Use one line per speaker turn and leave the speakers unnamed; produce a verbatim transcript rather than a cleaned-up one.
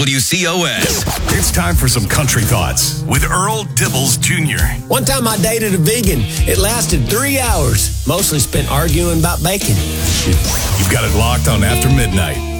W C O S.
It's time for some country thoughts with Earl Dibbles Junior
One time I dated a vegan. It lasted three hours. Mostly spent arguing about bacon.
You've got it locked on After Midnight.